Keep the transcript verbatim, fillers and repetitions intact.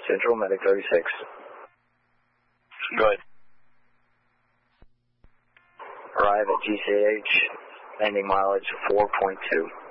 Central, Medic thirty-six. Go ahead. Arrive at G C H, landing mileage four point two.